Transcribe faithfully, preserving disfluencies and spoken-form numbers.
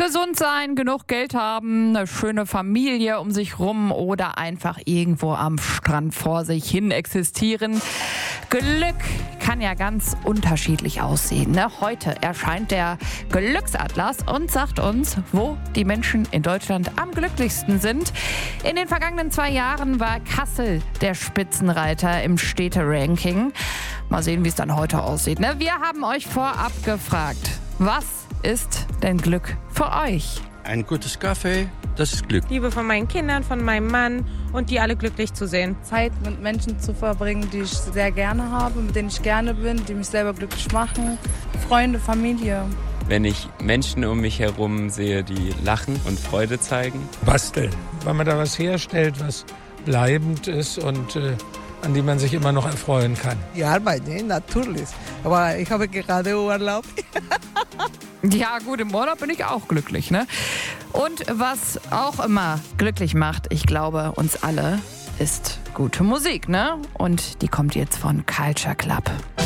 Gesund sein, genug Geld haben, eine schöne Familie um sich rum oder einfach irgendwo am Strand vor sich hin existieren. Glück kann ja ganz unterschiedlich aussehen. Ne? Heute erscheint der Glücksatlas und sagt uns, wo die Menschen in Deutschland am glücklichsten sind. In den vergangenen zwei Jahren war Kassel der Spitzenreiter im Städteranking. Mal sehen, wie es dann heute aussieht. Ne? Wir haben euch vorab gefragt, was ist denn Glück für euch? Ein gutes Kaffee, das ist Glück. Liebe von meinen Kindern, von meinem Mann und die alle glücklich zu sehen. Zeit mit Menschen zu verbringen, die ich sehr gerne habe, mit denen ich gerne bin, die mich selber glücklich machen. Freunde, Familie. Wenn ich Menschen um mich herum sehe, die lachen und Freude zeigen. Basteln, weil man da was herstellt, was bleibend ist und äh, an die man sich immer noch erfreuen kann. Die Arbeit, ne? Natürlich. Aber ich habe gerade Urlaub. Ja gut, im Urlaub bin ich auch glücklich, ne? Und was auch immer glücklich macht, ich glaube uns alle, ist gute Musik, ne? Und die kommt jetzt von Culture Club.